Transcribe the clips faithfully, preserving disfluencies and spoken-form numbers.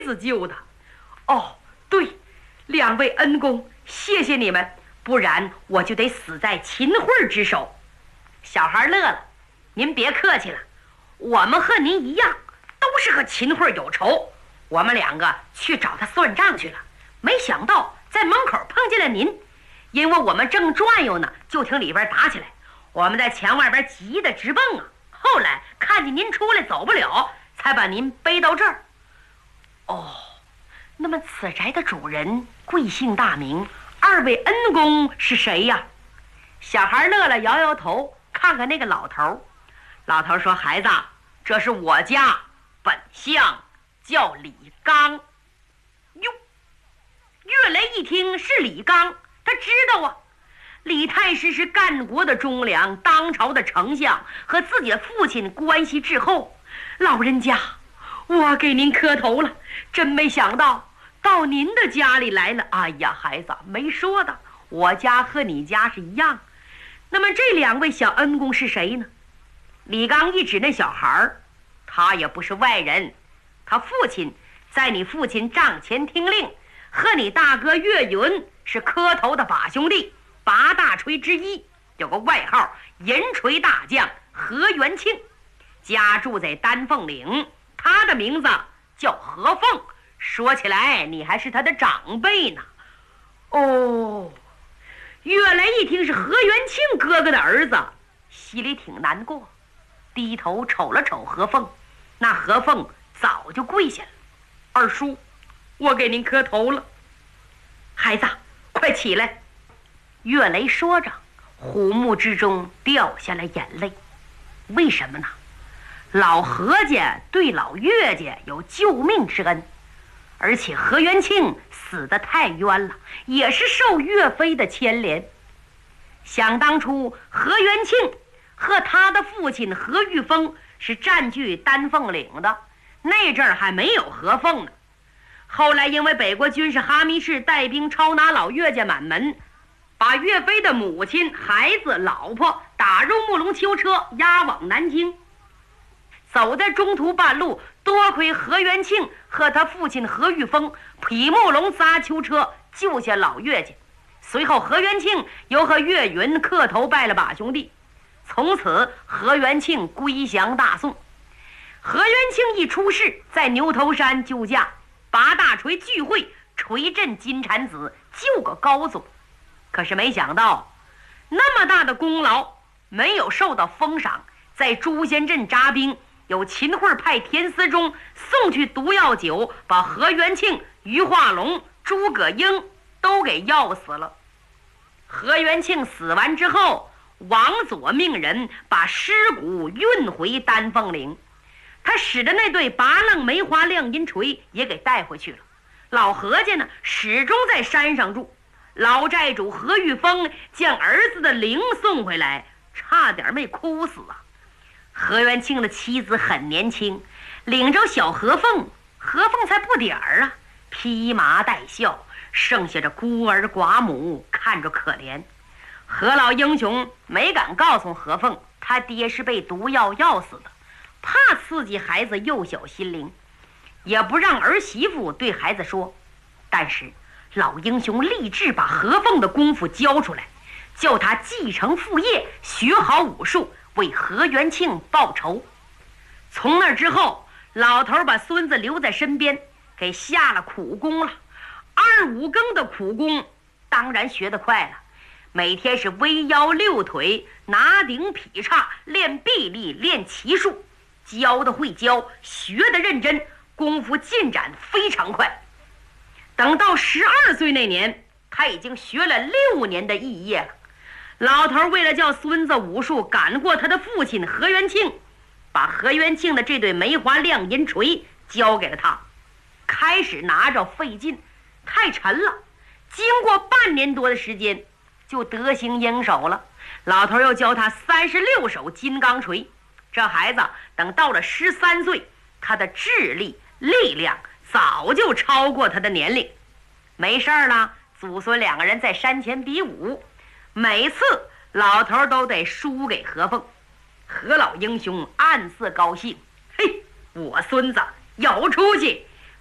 子救的。哦，对，两位恩公，谢谢你们，不然我就得死在秦桧之手。小孩乐了，您别客气了，我们和您一样，都是和秦桧有仇。我们两个去找他算账去了，没想到在门口碰见了您，因为我们正转悠呢，就听里边打起来，我们在墙外边急得直蹦啊。后来看见您出来走不了，才把您背到这儿。哦，那么此宅的主人贵姓大名？二位恩公是谁呀？小孩乐了，摇摇头，看看那个老头。老头说：“孩子，这是我家，本相叫李刚。”哟，岳雷一听是李刚，他知道啊，李太师是干国的忠良，当朝的丞相，和自己的父亲关系至厚。老人家，我给您磕头了，真没想到到您的家里来了。哎呀，孩子，没说的，我家和你家是一样。那么这两位小恩公是谁呢？李刚一指那小孩儿，他也不是外人，他父亲在你父亲帐前听令，和你大哥岳云是磕头的把兄弟，八大锤之一，有个外号银锤大将何元庆，家住在丹凤岭，他的名字叫何凤。说起来你还是他的长辈呢。哦，岳雷一听是何元庆哥哥的儿子，心里挺难过，低头瞅了瞅何凤。那何凤早就跪下了：“二叔，我给您磕头了。”孩子，快起来。岳雷说着，虎目之中掉下了眼泪。为什么呢？老何家对老岳家有救命之恩，而且何元庆死得太冤了，也是受岳飞的牵连。想当初何元庆和他的父亲何玉峰是占据丹凤岭的，那阵儿还没有何凤呢。后来因为北国军事哈密士带兵抄拿老岳家满门，把岳飞的母亲、孩子、老婆打入木龙囚车，押往南京。走在中途半路，多亏何元庆和他父亲何玉峰劈木龙砸囚车，救下老岳家。随后何元庆又和岳云磕头拜了把兄弟，从此何元庆归降大宋。何元庆一出世，在牛头山救驾，八大锤聚会，锤震金蝉子，救个高祖。可是没想到那么大的功劳没有受到封赏，在朱仙镇扎兵，有秦桧派田思忠送去毒药酒，把何元庆、于化龙、诸葛英都给药死了。何元庆死完之后，王佐命人把尸骨运回丹凤岭，他使的那对拔楞梅花亮银锤也给带回去了。老何家呢，始终在山上住。老寨主何玉峰将儿子的灵送回来，差点没哭死啊。何元庆的妻子很年轻，领着小何凤，何凤才不点儿啊，披麻戴孝，剩下这孤儿寡母，看着可怜。何老英雄没敢告诉何凤，他爹是被毒药药死的，怕刺激孩子幼小心灵，也不让儿媳妇对孩子说。但是老英雄立志把何凤的功夫教出来，叫他继承父业，学好武术，为何元庆报仇。从那之后，老头把孙子留在身边，给下了苦功了。二五更的苦功当然学得快了，每天是微腰六腿，拿顶劈叉，练臂力，练骑术，教的会教，学的认真，功夫进展非常快。等到十二岁那年，他已经学了六年的艺业了。老头为了叫孙子武术赶过他的父亲何元庆，把何元庆的这对梅花亮银锤交给了他。开始拿着费劲，太沉了，经过半年多的时间就得心应手了。老头又教他三十六手金刚锤。这孩子等到了十三岁，他的智力力量早就超过他的年龄。没事了，祖孙两个人在山前比武，每次老头都得输给何凤。何老英雄暗自高兴，嘿，我孙子有出息，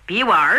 比我儿